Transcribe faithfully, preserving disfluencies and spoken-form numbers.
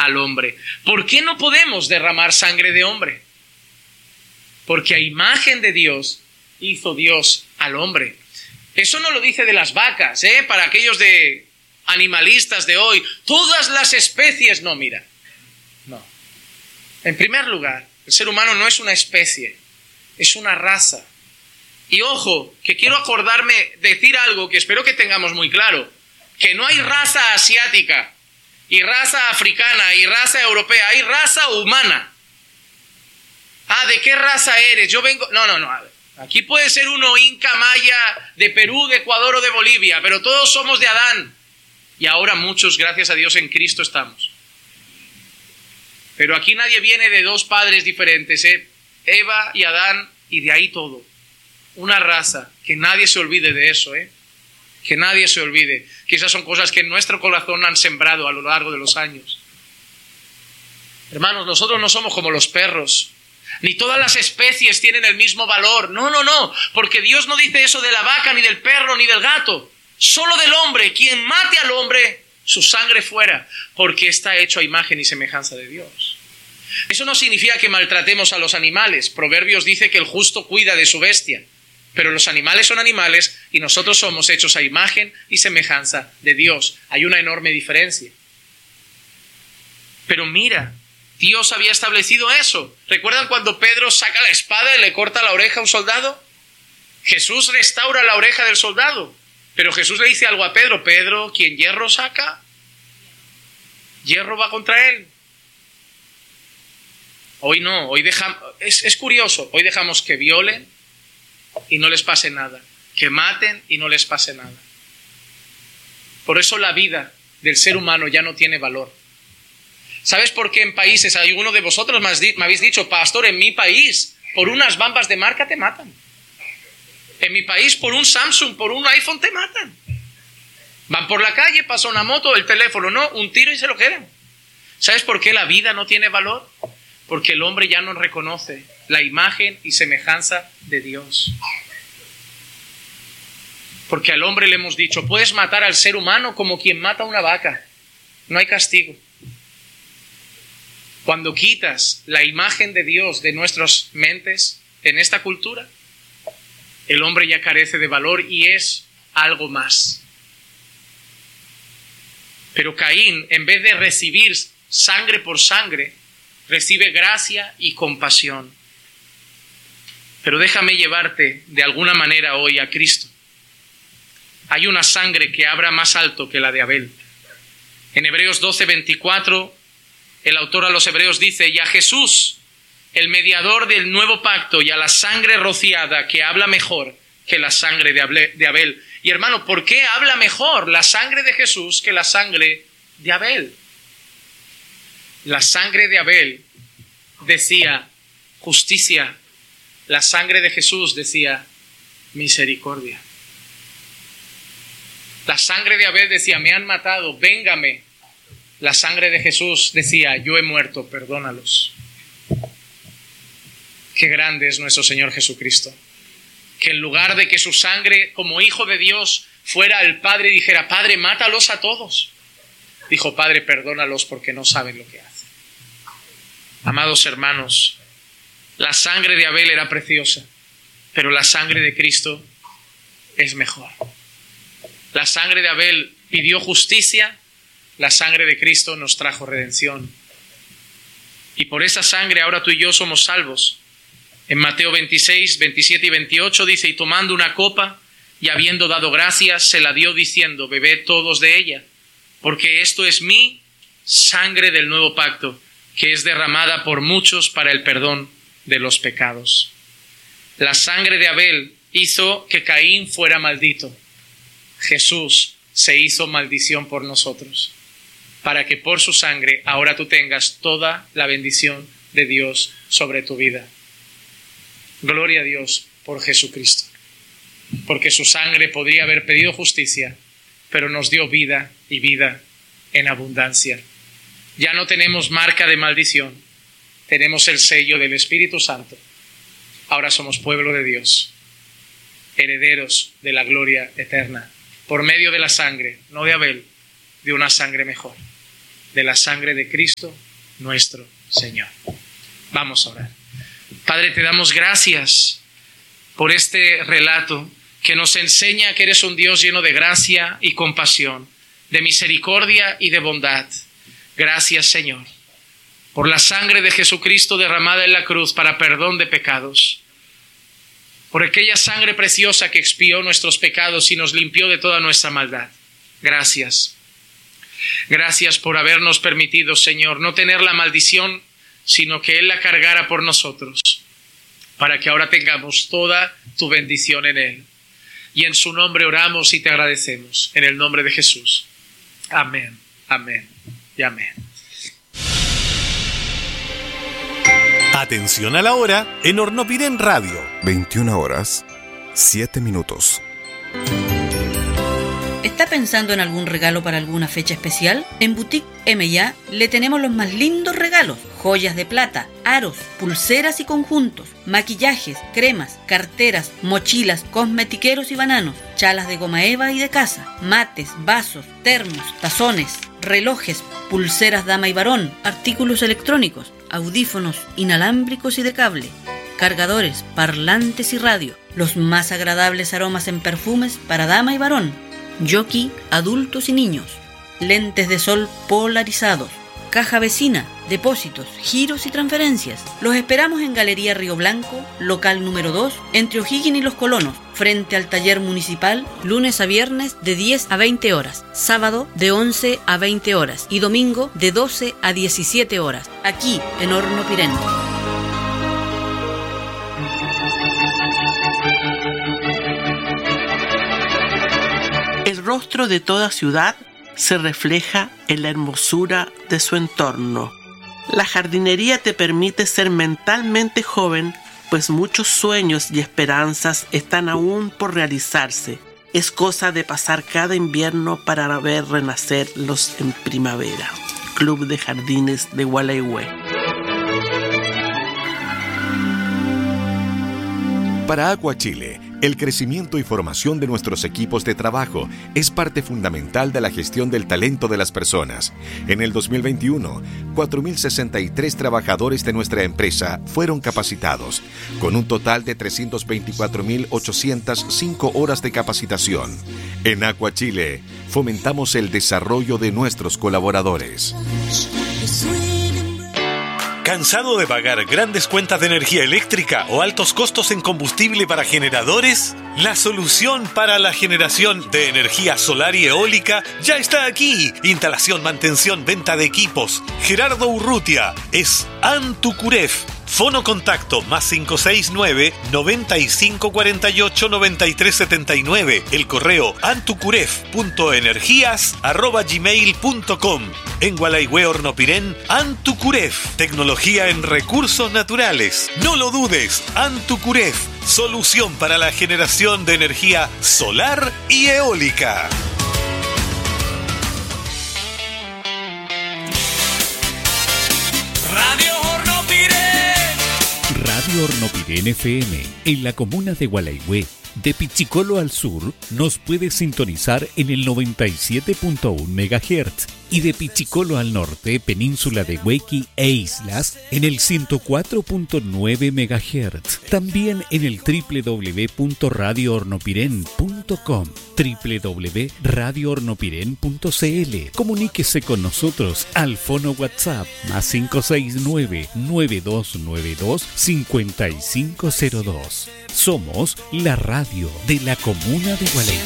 al hombre. ¿Por qué no podemos derramar sangre de hombre? Porque a imagen de Dios hizo Dios al hombre. Eso no lo dice de las vacas, ¿eh? Para aquellos de animalistas de hoy, todas las especies, no, mira, no. En primer lugar, el ser humano no es una especie, es una raza. Y ojo, que quiero acordarme, decir algo que espero que tengamos muy claro, que no hay raza asiática, y raza africana, y raza europea, hay raza humana. Ah, ¿de qué raza eres? Yo vengo... No, no, no, a ver. Aquí puede ser uno inca, maya, de Perú, de Ecuador o de Bolivia, pero todos somos de Adán. Y ahora muchos, gracias a Dios, en Cristo estamos. Pero aquí nadie viene de dos padres diferentes, ¿eh? Eva y Adán, y de ahí todo. Una raza, que nadie se olvide de eso, ¿eh? Que nadie se olvide. Que esas son cosas que en nuestro corazón han sembrado a lo largo de los años. Hermanos, nosotros no somos como los perros. Ni todas las especies tienen el mismo valor. No, no, no. Porque Dios no dice eso de la vaca, ni del perro, ni del gato. Solo del hombre. Quien mate al hombre, su sangre fuera. Porque está hecho a imagen y semejanza de Dios. Eso no significa que maltratemos a los animales. Proverbios dice que el justo cuida de su bestia. Pero los animales son animales y nosotros somos hechos a imagen y semejanza de Dios. Hay una enorme diferencia. Pero mira, Dios había establecido eso. ¿Recuerdan cuando Pedro saca la espada y le corta la oreja a un soldado? Jesús restaura la oreja del soldado. Pero Jesús le dice algo a Pedro. Pedro, quien hierro saca, hierro va contra él. Hoy no, hoy dejamos... Es, es curioso, hoy dejamos que violen y no les pase nada. Que maten y no les pase nada. Por eso la vida del ser humano ya no tiene valor. ¿Sabes por qué en países, alguno de vosotros me habéis dicho, pastor, en mi país, por unas bambas de marca te matan? En mi país, por un Samsung, por un iPhone te matan. Van por la calle, pasa una moto, el teléfono, no, un tiro y se lo quedan. ¿Sabes por qué la vida no tiene valor? Porque el hombre ya no reconoce la imagen y semejanza de Dios. Porque al hombre le hemos dicho, puedes matar al ser humano como quien mata a una vaca. No hay castigo. Cuando quitas la imagen de Dios de nuestras mentes en esta cultura, el hombre ya carece de valor y es algo más. Pero Caín, en vez de recibir sangre por sangre, recibe gracia y compasión. Pero déjame llevarte de alguna manera hoy a Cristo. Hay una sangre que abra más alto que la de Abel. En Hebreos doce, veinticuatro, el autor a los Hebreos dice, y a Jesús, el mediador del nuevo pacto, y a la sangre rociada que habla mejor que la sangre de Abel. Y hermano, ¿por qué habla mejor la sangre de Jesús que la sangre de Abel? La sangre de Abel decía justicia. La sangre de Jesús decía misericordia. La sangre de Abel decía, me han matado, véngame. La sangre de Jesús decía, yo he muerto, perdónalos. Qué grande es nuestro Señor Jesucristo. Que en lugar de que su sangre, como hijo de Dios, fuera el Padre y dijera, Padre, mátalos a todos. Dijo, Padre, perdónalos porque no saben lo que hacen. Amados hermanos, la sangre de Abel era preciosa, pero la sangre de Cristo es mejor. La sangre de Abel pidió justicia, la sangre de Cristo nos trajo redención. Y por esa sangre ahora tú y yo somos salvos. En Mateo veintiséis, veintisiete y veintiocho dice, y tomando una copa y habiendo dado gracias, se la dio diciendo, bebed todos de ella, porque esto es mi sangre del nuevo pacto, que es derramada por muchos para el perdón de los pecados. La sangre de Abel hizo que Caín fuera maldito. Jesús se hizo maldición por nosotros, para que por su sangre ahora tú tengas toda la bendición de Dios sobre tu vida. Gloria a Dios por Jesucristo, porque su sangre podría haber pedido justicia, pero nos dio vida y vida en abundancia. Ya no tenemos marca de maldición, tenemos el sello del Espíritu Santo. Ahora somos pueblo de Dios, herederos de la gloria eterna, por medio de la sangre, no de Abel, de una sangre mejor. de la sangre de Cristo, nuestro Señor. Vamos a orar. Padre, te damos gracias por este relato que nos enseña que eres un Dios lleno de gracia y compasión, de misericordia y de bondad. Gracias, Señor, por la sangre de Jesucristo derramada en la cruz para perdón de pecados, por aquella sangre preciosa que expió nuestros pecados y nos limpió de toda nuestra maldad. Gracias. Gracias por habernos permitido, Señor, no tener la maldición, sino que Él la cargara por nosotros, para que ahora tengamos toda tu bendición en Él. Y en su nombre oramos y te agradecemos, en el nombre de Jesús. Amén, amén y amén. Atención a la hora en Hornopirén Radio. veintiuna horas, siete minutos. ¿Está pensando en algún regalo para alguna fecha especial? En Boutique M y A le tenemos los más lindos regalos: joyas de plata, aros, pulseras y conjuntos, maquillajes, cremas, carteras, mochilas, cosmetiqueros y bananos, chalas de goma eva y de casa, mates, vasos, termos, tazones, relojes, pulseras dama y varón, artículos electrónicos, audífonos inalámbricos y de cable, cargadores, parlantes y radio, los más agradables aromas en perfumes para dama y varón, jockey, adultos y niños, lentes de sol polarizados, caja vecina, depósitos, giros y transferencias. Los esperamos en Galería Río Blanco, local número dos, entre O'Higgins y Los Colonos, frente al taller municipal, lunes a viernes de diez a veinte horas, sábado de once a veinte horas y domingo de doce a diecisiete horas, aquí en Hornopirén. El rostro de toda ciudad se refleja en la hermosura de su entorno. La jardinería te permite ser mentalmente joven, pues muchos sueños y esperanzas están aún por realizarse. Es cosa de pasar cada invierno para ver renacerlos en primavera. Club de Jardines de Gualeguay. Para Aqua Chile, el crecimiento y formación de nuestros equipos de trabajo es parte fundamental de la gestión del talento de las personas. En el dos mil veintiuno, cuatro mil sesenta y tres trabajadores de nuestra empresa fueron capacitados, con un total de trescientas veinticuatro mil ochocientas cinco horas de capacitación. En Aqua Chile, fomentamos el desarrollo de nuestros colaboradores. ¿Cansado de pagar grandes cuentas de energía eléctrica o altos costos en combustible para generadores? La solución para la generación de energía solar y eólica ya está aquí. Instalación, mantención, venta de equipos. Gerardo Urrutia es Antucuref. Fono contacto más cinco seis nueve, noventa y cinco cuarenta y ocho, noventa y tres setenta y nueve. El correo antucuref punto energías arroba gmail punto com. En Gualeguay, Hornopirén, Antucuref. Tecnología en recursos naturales. No lo dudes, Antucuref. Solución para la generación de energía solar y eólica. Radio Radio Hornopirén F M, en la comuna de Gualeguay. De Pichicolo al sur, nos puede sintonizar en el noventa y siete punto uno megahertz y de Pichicolo al norte, península de Huequi e islas, en el ciento cuatro punto nueve megahertz. También en el doble u doble u doble u punto radio hornopirén punto com, doble u doble u doble u punto radio hornopirén punto c l. Comuníquese con nosotros al fono WhatsApp más cinco seis nueve, nueve dos nueve dos, cinco cinco cero dos. Somos la radio de la comuna de Gualeguay.